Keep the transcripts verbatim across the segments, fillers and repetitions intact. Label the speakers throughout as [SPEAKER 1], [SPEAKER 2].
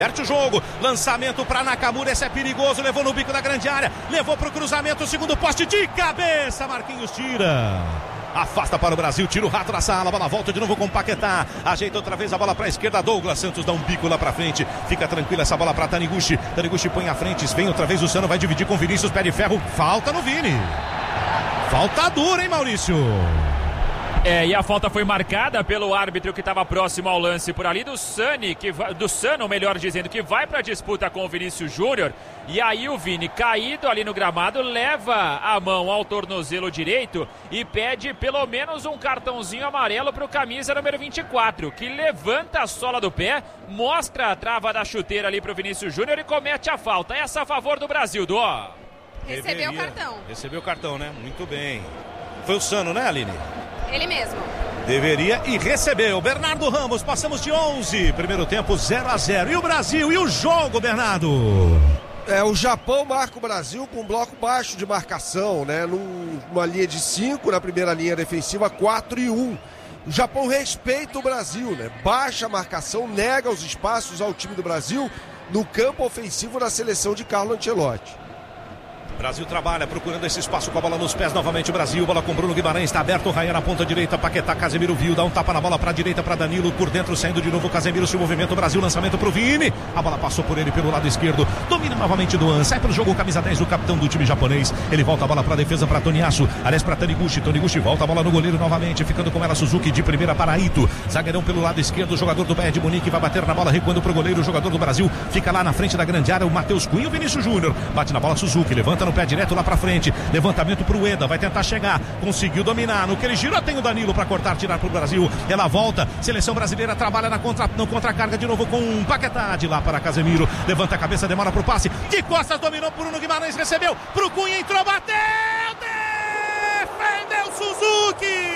[SPEAKER 1] Perde o jogo, lançamento para Nakamura, esse é perigoso, levou no bico da grande área, levou para o cruzamento, segundo poste de cabeça, Marquinhos tira. Afasta para o Brasil, tira o rato da sala, a bola volta de novo com o Paquetá, ajeita outra vez a bola para a esquerda, Douglas Santos dá um bico lá para frente, fica tranquila essa bola para Taniguchi, Taniguchi põe à frente, vem outra vez o Sano, vai dividir com Vinícius, pé de ferro, falta no Vini. Falta dura, hein, Maurício?
[SPEAKER 2] É, e a falta foi marcada pelo árbitro que estava próximo ao lance por ali do Sani, que vai, do Sano, melhor dizendo, que vai para a disputa com o Vinícius Júnior. E aí o Vini, caído ali no gramado, leva a mão ao tornozelo direito e pede pelo menos um cartãozinho amarelo para o camisa número vinte e quatro, que levanta a sola do pé, mostra a trava da chuteira ali para o Vinícius Júnior e comete a falta. Essa a favor do Brasil, Dó.
[SPEAKER 3] Recebeu o cartão.
[SPEAKER 1] Recebeu o cartão, né? Muito bem. Foi o Sano, né, Aline?
[SPEAKER 3] Ele mesmo.
[SPEAKER 1] Deveria e recebeu. Bernardo Ramos, passamos de onze. Primeiro tempo zero a zero. E o Brasil? E o jogo, Bernardo?
[SPEAKER 4] É, o Japão marca o Brasil com um bloco baixo de marcação, né? Num, numa linha de cinco, na primeira linha defensiva, quatro e um. O Japão respeita o Brasil, né? Baixa a marcação, nega os espaços ao time do Brasil no campo ofensivo da seleção de Carlo Ancelotti.
[SPEAKER 1] Brasil trabalha, procurando esse espaço com a bola nos pés, novamente o Brasil, bola com Bruno Guimarães, está aberto, o Raia na ponta direita, Paquetá, Casemiro viu, dá um tapa na bola para a direita, para Danilo, por dentro, saindo de novo, Casemiro, se movimenta, o Brasil, lançamento para o Vini, a bola passou por ele pelo lado esquerdo, domina novamente Duan, sai para o jogo, camisa dez, o capitão do time japonês, ele volta a bola para a defesa, para Toniasso, aliás para Taniguchi, Taniguchi volta a bola no goleiro novamente, ficando com ela Suzuki de primeira para Ito, zagueirão pelo lado esquerdo, o jogador do Bayern de Munique vai bater na bola, recuando para o goleiro, o jogador do Brasil, fica lá na frente da grande área, o Matheus Cunha, o Vinícius Júnior, bate na bola Suzuki, levanta no pé direto lá para frente, levantamento pro Eda, vai tentar chegar, conseguiu dominar, no que ele girou tem o Danilo para cortar, tirar pro Brasil, ela volta, seleção brasileira trabalha na contra, no contra-carga de novo com um Paquetá, de lá para Casemiro, levanta a cabeça, demora pro passe, de costas dominou, Bruno Guimarães recebeu, pro Cunha entrou, bateu, defendeu Suzuki,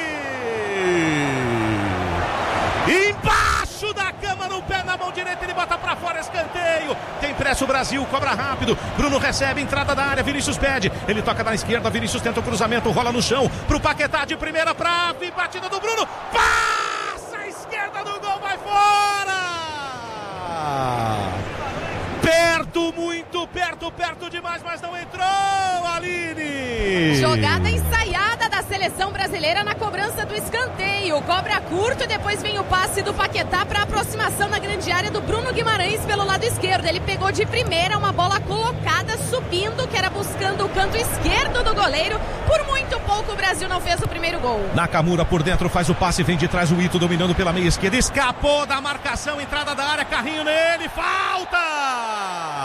[SPEAKER 1] embaixo da cama, no pé, na mão direita, ele bota pra fora, escanteio, tem pressa o Brasil, cobra rápido, Bruno recebe, entrada da área, Vinícius pede, ele toca na esquerda, Vinícius tenta o cruzamento, rola no chão, pro Paquetá de primeira, pra batida do Bruno, passa a esquerda do gol, vai fora! Perto, muito perto, perto demais, mas não entrou, Aline!
[SPEAKER 3] Jogada ensaiada da seleção brasileira na cobrança do escanteio. Cobra curto e depois vem o passe do Paquetá para aproximação na grande área do Bruno Guimarães pelo lado esquerdo. Ele pegou de primeira uma bola colocada, subindo, que era buscando o canto esquerdo do goleiro. Por muito pouco o Brasil não fez o primeiro gol.
[SPEAKER 1] Nakamura por dentro faz o passe, vem de trás o Ito dominando pela meia esquerda. Escapou da marcação, entrada da área, carrinho nele, falta!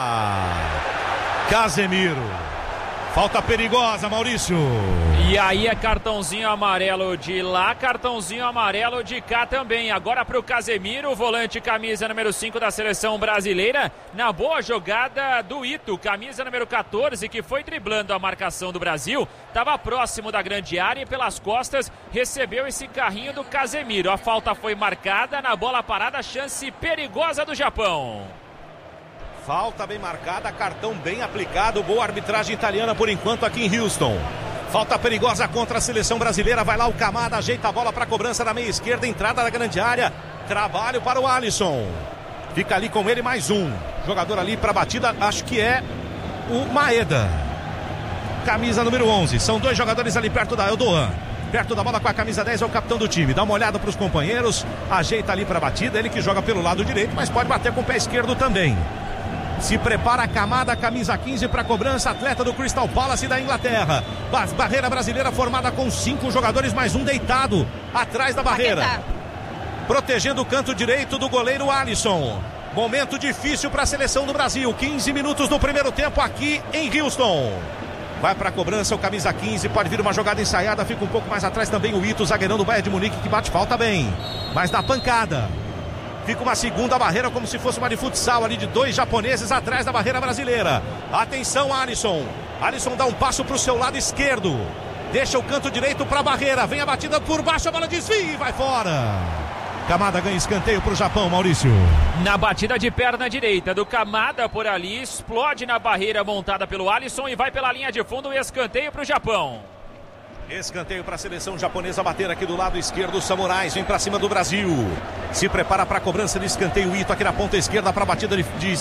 [SPEAKER 1] Casemiro. Falta perigosa, Maurício.
[SPEAKER 2] E aí é cartãozinho amarelo de lá, cartãozinho amarelo de cá também. Agora para o Casemiro, volante camisa número cinco da seleção brasileira. Na boa jogada do Ito, camisa número quatorze, que foi driblando a marcação do Brasil. Estava próximo da grande área e pelas costas recebeu esse carrinho do Casemiro. A falta foi marcada, na bola parada, chance perigosa do Japão.
[SPEAKER 1] Falta bem marcada, cartão bem aplicado, boa arbitragem italiana por enquanto aqui em Houston. Falta perigosa contra a seleção brasileira, vai lá o Kamada, ajeita a bola para a cobrança da meia esquerda, entrada da grande área, trabalho para o Alisson. Fica ali com ele mais um, jogador ali para a batida, acho que é o Maeda. Camisa número onze, são dois jogadores ali perto da Eldoan. Perto da bola com a camisa dez é o capitão do time, dá uma olhada para os companheiros, ajeita ali para a batida, ele que joga pelo lado direito, mas pode bater com o pé esquerdo também. Se prepara a Kamada, camisa quinze para cobrança, atleta do Crystal Palace da Inglaterra. Barreira brasileira formada com cinco jogadores, mais um deitado atrás da barreira. Paquetá. Protegendo o canto direito do goleiro Alisson. Momento difícil para a seleção do Brasil. quinze minutos do primeiro tempo aqui em Houston. Vai para a cobrança o camisa quinze, pode vir uma jogada ensaiada, fica um pouco mais atrás também o Ito, zagueirão do Bayern de Munique, que bate falta bem, mas dá pancada. Fica uma segunda barreira como se fosse uma de futsal ali de dois japoneses atrás da barreira brasileira. Atenção, Alisson. Alisson dá um passo para o seu lado esquerdo. Deixa o canto direito para a barreira. Vem a batida por baixo, a bola desvia e vai fora. Kamada ganha escanteio para o Japão, Maurício.
[SPEAKER 2] Na batida de perna direita do Kamada por ali, explode na barreira montada pelo Alisson e vai pela linha de fundo e escanteio para o Japão.
[SPEAKER 1] Escanteio para a seleção japonesa bater aqui do lado esquerdo. Os Samurais vem para cima do Brasil. Se prepara para a cobrança de escanteio. Ito aqui na ponta esquerda para a batida de, de